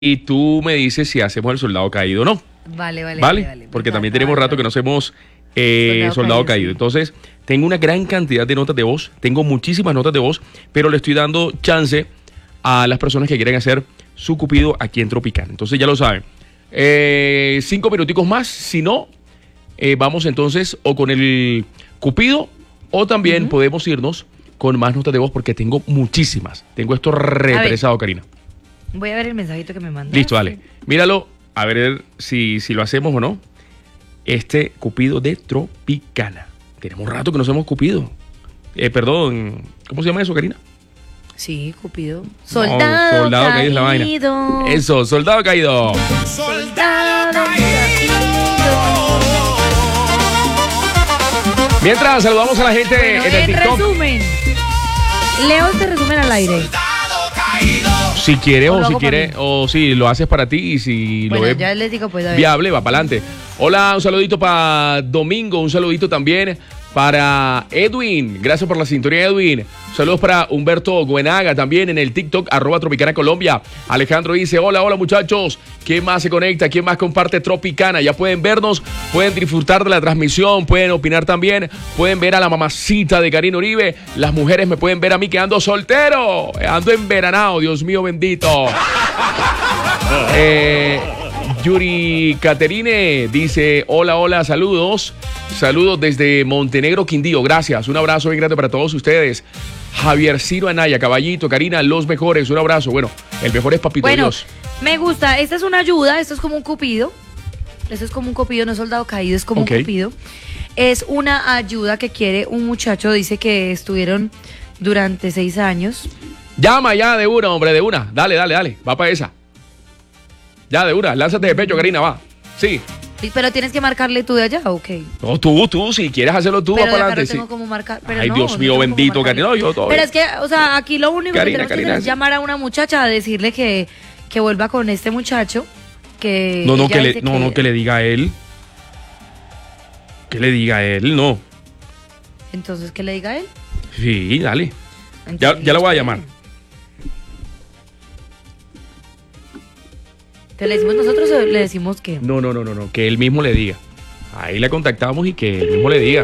y tú me dices si hacemos el soldado caído o no. Vale. Porque también tenemos rato que no hacemos soldado caído. Sí. Entonces, tengo una gran cantidad de notas de voz, tengo muchísimas notas de voz, pero le estoy dando chance a las personas que quieren hacer su cupido aquí en Tropicana. Entonces, ya lo saben. 5 minuticos más, si no, vamos entonces o con el cupido o también podemos irnos con más notas de voz porque tengo muchísimas. Tengo esto represado, Karina. Voy a ver el mensajito que me mandaste. Listo, dale. Míralo, a ver si lo hacemos o no. Este cupido de Tropicana. Tenemos rato que no hacemos cupido. Perdón, ¿cómo se llama eso, Karina? Sí, Cupido. Soldado caído es la vaina. Eso, soldado caído. Soldado caído. Mientras saludamos a la gente Bueno, en el TikTok. resumen. Leo este resumen al aire. Si quiere O o lo si hago quiere para mí. o si lo haces para ti y si Bueno, lo ves ya les digo, pues a ver. viable, va para adelante. Hola, un saludito para Domingo, un saludito también para Edwin. Gracias por la sintonía, Edwin. Saludos para Humberto Guenaga también en el TikTok, @Tropicana Colombia. Alejandro dice, hola muchachos. ¿Quién más se conecta? ¿Quién más comparte Tropicana? Ya pueden vernos, pueden disfrutar de la transmisión, pueden opinar también, pueden ver a la mamacita de Karina Uribe. Las mujeres me pueden ver a mí que ando soltero, ando enveranado, Dios mío bendito. Yuri Caterine dice, hola, saludos desde Montenegro, Quindío, gracias, un abrazo bien grande para todos ustedes. Javier Ciro Anaya, Caballito, Karina, los mejores, un abrazo. Bueno, el mejor es Papito Bueno, Dios. me gusta, esta es una ayuda, esto es como un cupido. Esto es como un cupido, no es soldado caído, es como Ok. un cupido. Es una ayuda que quiere un muchacho, dice que estuvieron durante 6 años. Llama ya de una, hombre, de una, dale, va para esa. Ya de una, lánzate de pecho, Karina, va. Sí. Pero tienes que marcarle tú de allá, ok. No, tú, si quieres hacerlo tú, va Pero de para acá no adelante. tengo Sí. como marcar. Pero Ay, no, Dios no mío tengo bendito, cómo marcarle. Karina. No, yo todo. Pero es que, o sea, aquí lo único Karina, que tenemos que hacer Karina. es llamar a una muchacha a decirle que vuelva con este muchacho. Que No, ella que dice le diga a él. Que le diga a él, no. Entonces, ¿qué le diga a él? Sí, dale. Entonces, Ya la voy a llamar. ¿Te le decimos nosotros o le decimos que? No, que él mismo le diga. Ahí la contactamos y que él mismo le diga.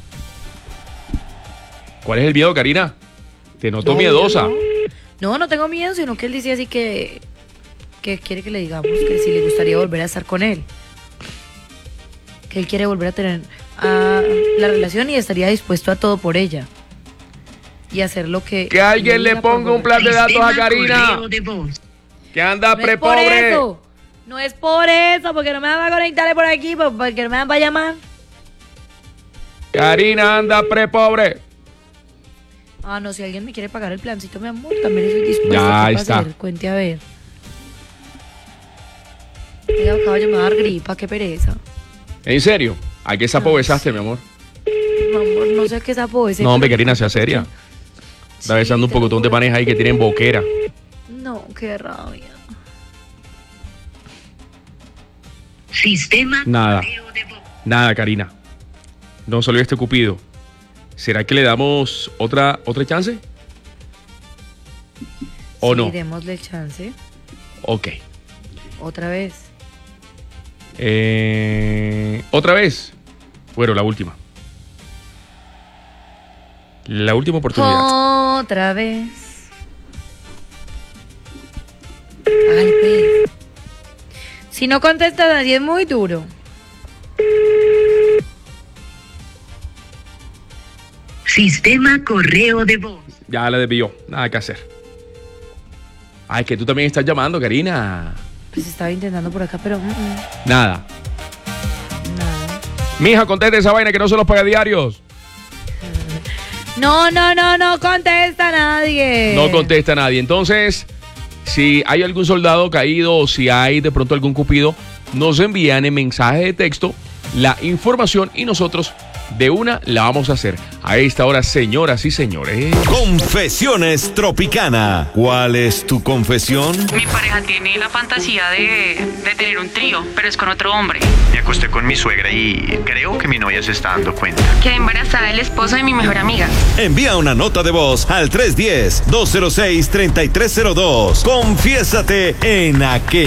¿Cuál es el miedo, Karina? Te noto miedosa. No tengo miedo, sino que él dice así que quiere que le digamos que si le gustaría volver a estar con él. Que él quiere volver a tener la relación y estaría dispuesto a todo por ella. Y hacer lo que... Que alguien le diga por ponga un volver. plan de datos a Karina. Que anda No es por prepobre. eso. No es por eso, porque no me van a conectarle por aquí, porque no me van a llamar. Karina anda prepobre. Ah, no, si alguien me quiere pagar el plancito, mi amor, también estoy dispuesta. Ya ¿Qué va a está. hacer? Cuente a ver. Oiga, caballo, me va a dar gripa, qué pereza. ¿En serio? ¿A qué sapo besaste, mi amor? Mi amor, no sé qué sapo es. No, hombre, Karina, sea seria. Está besando un pocotón de panes ahí que tienen boquera. No, qué rabia. Sistema. Nada, Karina. No salió este cupido. ¿Será que le damos otra chance? ¿O Sí, no? démosle chance. Ok. Otra vez. ¿Otra vez? Bueno, la última. La última oportunidad. Otra vez. Ay, pues. Si no contesta nadie es muy duro. Sistema correo de voz. Ya la desvió. Nada que hacer. Ay, que tú también estás llamando, Karina. Pues estaba intentando por acá, pero Nada. nada. Mija, conteste esa vaina que no se los paga diarios. No contesta nadie. No contesta nadie. Entonces, si hay algún soldado caído o si hay de pronto algún cupido, nos envían en mensaje de texto la información y nosotros de una la vamos a hacer. A esta hora, señoras y señores. Confesiones Tropicana. ¿Cuál es tu confesión? Mi pareja tiene la fantasía de tener un trío, pero es con otro hombre. Me acosté con mi suegra y creo que mi novia se está dando cuenta. Quedé embarazada del esposo de mi mejor amiga. Envía una nota de voz al 310-206-3302. Confiésate en aquel